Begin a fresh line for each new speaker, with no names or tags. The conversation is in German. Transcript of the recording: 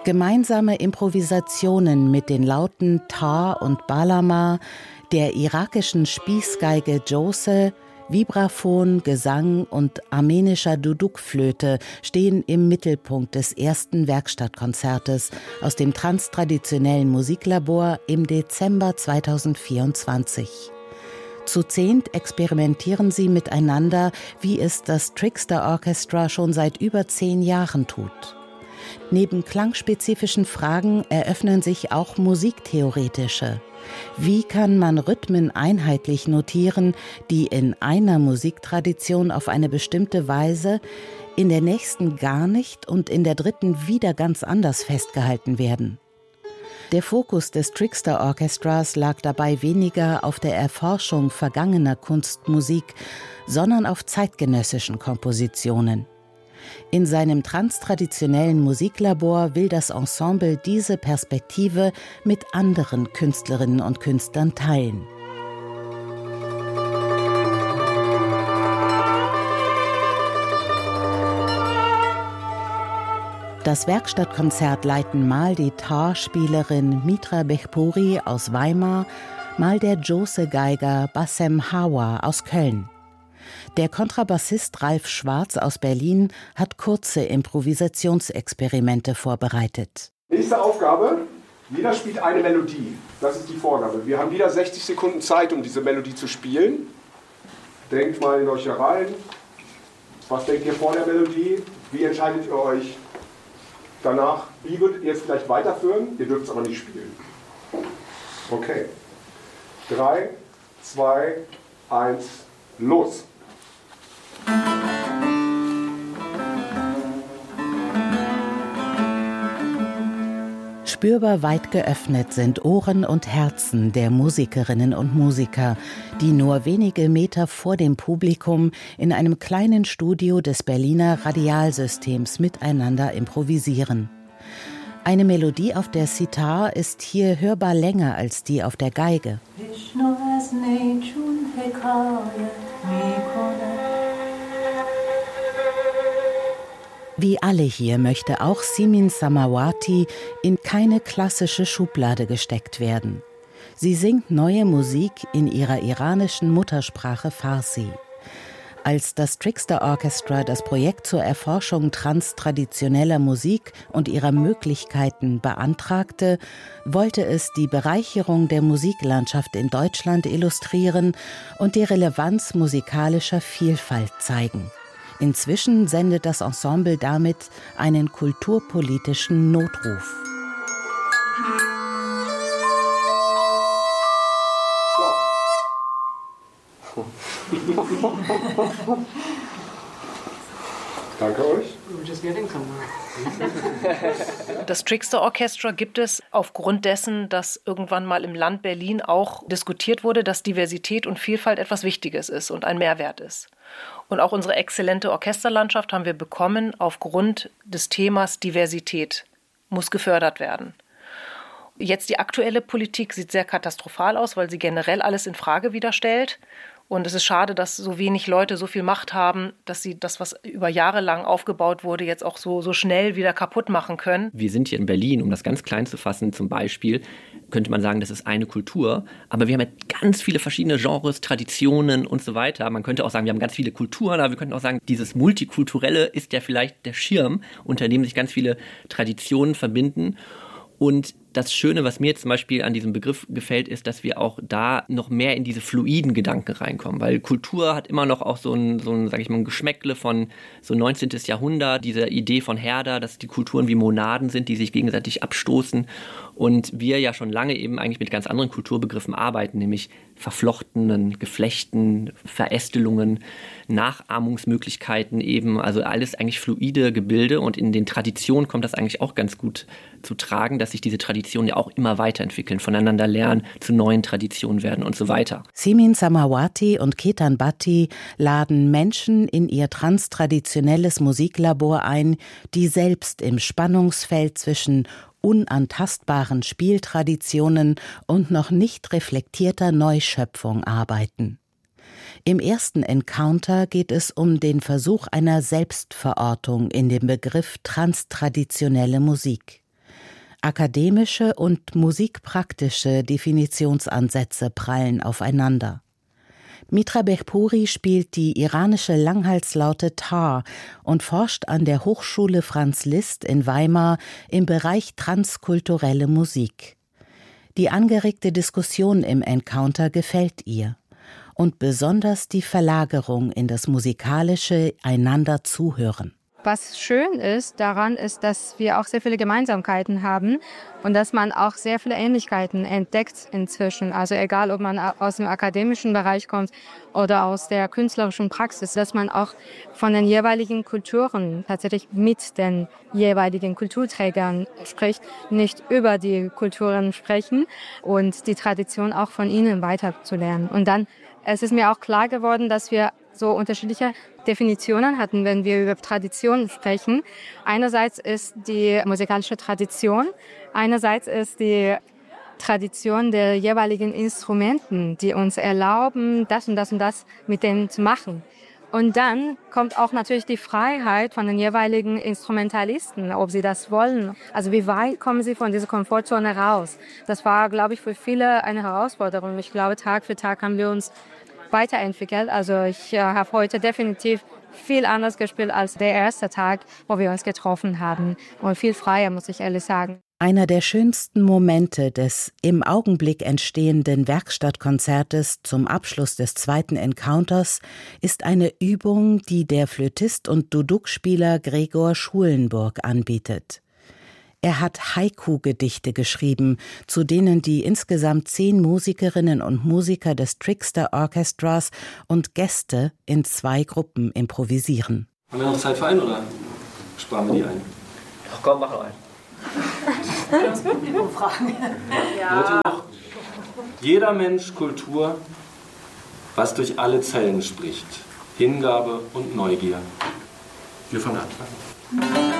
Gemeinsame Improvisationen mit den Lauten Tar und Balama, der irakischen Spießgeige Jose, Vibraphon, Gesang und armenischer Duduk-Flöte stehen im Mittelpunkt des ersten Werkstattkonzertes aus dem transtraditionellen Musiklabor im Dezember 2024. Zu 10 experimentieren sie miteinander, wie es das Trickster Orchestra schon seit über 10 Jahren tut. Neben klangspezifischen Fragen eröffnen sich auch musiktheoretische. Wie kann man Rhythmen einheitlich notieren, die in einer Musiktradition auf eine bestimmte Weise, in der nächsten gar nicht und in der dritten wieder ganz anders festgehalten werden? Der Fokus des Trickster Orchestras lag dabei weniger auf der Erforschung vergangener Kunstmusik, sondern auf zeitgenössischen Kompositionen. In seinem transtraditionellen Musiklabor will das Ensemble diese Perspektive mit anderen Künstlerinnen und Künstlern teilen. Das Werkstattkonzert leiten mal die Tar-Spielerin Mitra Bechpuri aus Weimar, mal der Jose-Geiger Bassem Hawa aus Köln. Der Kontrabassist Ralf Schwarz aus Berlin hat kurze Improvisationsexperimente vorbereitet.
Nächste Aufgabe, jeder spielt eine Melodie. Das ist die Vorgabe. Wir haben wieder 60 Sekunden Zeit, um diese Melodie zu spielen. Denkt mal in euch herein. Was denkt ihr vor der Melodie? Wie entscheidet ihr euch danach? Wie würdet ihr es vielleicht weiterführen? Ihr dürft es aber nicht spielen. Okay. 3, 2, 1, los!
Spürbar weit geöffnet sind Ohren und Herzen der Musikerinnen und Musiker, die nur wenige Meter vor dem Publikum in einem kleinen Studio des Berliner Radialsystems miteinander improvisieren. Eine Melodie auf der Sitar ist hier hörbar länger als die auf der Geige. Wie alle hier möchte auch Simin Samawati in keine klassische Schublade gesteckt werden. Sie singt neue Musik in ihrer iranischen Muttersprache Farsi. Als das Trickster Orchestra das Projekt zur Erforschung transtraditioneller Musik und ihrer Möglichkeiten beantragte, wollte es die Bereicherung der Musiklandschaft in Deutschland illustrieren und die Relevanz musikalischer Vielfalt zeigen. Inzwischen sendet das Ensemble damit einen kulturpolitischen Notruf.
Danke euch.
Das Trickster Orchestra gibt es aufgrund dessen, dass irgendwann mal im Land Berlin auch diskutiert wurde, dass Diversität und Vielfalt etwas Wichtiges ist und ein Mehrwert ist. Und auch unsere exzellente Orchesterlandschaft haben wir bekommen aufgrund des Themas Diversität muss gefördert werden. Jetzt die aktuelle Politik sieht sehr katastrophal aus, weil sie generell alles in Frage wieder stellt. Und es ist schade, dass so wenig Leute so viel Macht haben, dass sie das, was über Jahre lang aufgebaut wurde, jetzt auch so schnell wieder kaputt machen können.
Wir sind hier in Berlin, um das ganz klein zu fassen, zum Beispiel, könnte man sagen, das ist eine Kultur. Aber wir haben ja ganz viele verschiedene Genres, Traditionen und so weiter. Man könnte auch sagen, wir haben ganz viele Kulturen, aber wir könnten auch sagen, dieses Multikulturelle ist ja vielleicht der Schirm, unter dem sich ganz viele Traditionen verbinden. Und das Schöne, was mir jetzt zum Beispiel an diesem Begriff gefällt, ist, dass wir auch da noch mehr in diese fluiden Gedanken reinkommen. Weil Kultur hat immer noch auch so ein Geschmäckle von so 19. Jahrhundert, diese Idee von Herder, dass die Kulturen wie Monaden sind, die sich gegenseitig abstoßen. Und wir ja schon lange eben eigentlich mit ganz anderen Kulturbegriffen arbeiten, nämlich verflochtenen Geflechten, Verästelungen, Nachahmungsmöglichkeiten eben, also alles eigentlich fluide Gebilde. Und in den Traditionen kommt das eigentlich auch ganz gut zu tragen, dass sich diese Traditionen ja auch immer weiterentwickeln, voneinander lernen, zu neuen Traditionen werden und so weiter.
Simin Samawati und Ketan Bhatti laden Menschen in ihr transtraditionelles Musiklabor ein, die selbst im Spannungsfeld zwischen unantastbaren Spieltraditionen und noch nicht reflektierter Neuschöpfung arbeiten. Im ersten Encounter geht es um den Versuch einer Selbstverortung in dem Begriff transtraditionelle Musik. Akademische und musikpraktische Definitionsansätze prallen aufeinander. Mitra Bechpuri spielt die iranische Langhalslaute Tar und forscht an der Hochschule Franz Liszt in Weimar im Bereich transkulturelle Musik. Die angeregte Diskussion im Encounter gefällt ihr. Und besonders die Verlagerung in das musikalische Einander zuhören.
Was schön ist daran, ist, dass wir auch sehr viele Gemeinsamkeiten haben und dass man auch sehr viele Ähnlichkeiten entdeckt inzwischen. Also egal, ob man aus dem akademischen Bereich kommt oder aus der künstlerischen Praxis, dass man auch von den jeweiligen Kulturen tatsächlich mit den jeweiligen Kulturträgern spricht, nicht über die Kulturen sprechen und die Tradition auch von ihnen weiterzulernen. Und dann, es ist mir auch klar geworden, dass wir so unterschiedliche Definitionen hatten, wenn wir über Traditionen sprechen. Einerseits ist die musikalische Tradition, einerseits ist die Tradition der jeweiligen Instrumenten, die uns erlauben, das und das und das mit denen zu machen. Und dann kommt auch natürlich die Freiheit von den jeweiligen Instrumentalisten, ob sie das wollen. Also wie weit kommen sie von dieser Komfortzone raus? Das war, glaube ich, für viele eine Herausforderung. Ich glaube, Tag für Tag haben wir uns weiterentwickelt. Also ich habe heute definitiv viel anders gespielt als der erste Tag, wo wir uns getroffen haben. Und viel freier, muss ich ehrlich sagen.
Einer der schönsten Momente des im Augenblick entstehenden Werkstattkonzertes zum Abschluss des zweiten Encounters ist eine Übung, die der Flötist und Duduk-Spieler Gregor Schulenburg anbietet. Er hat Haiku-Gedichte geschrieben, zu denen die insgesamt 10 Musikerinnen und Musiker des Trickster Orchestras und Gäste in 2 Gruppen improvisieren.
Haben wir noch Zeit für einen oder sparen wir die ein?
Ach komm, mach noch einen.
Das würden wir fragen.
Ja. Noch? Jeder Mensch Kultur, was durch alle Zellen spricht. Hingabe und Neugier. Wir fangen an.